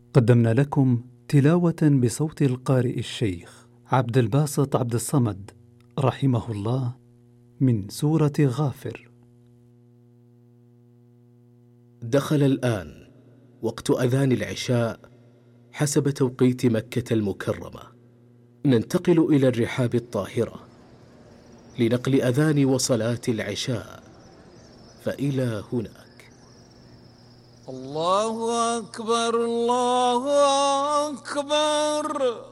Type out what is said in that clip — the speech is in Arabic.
قدمنا لكم تلاوة بصوت القارئ الشيخ عبد الباسط عبد الصمد رحمه الله من سورة غافر. دخل الآن وقت أذان العشاء حسب توقيت مكة المكرمة. ننتقل إلى الرحاب الطاهرة لنقل أذان وصلاة العشاء، فإلى هناك. الله أكبر الله أكبر.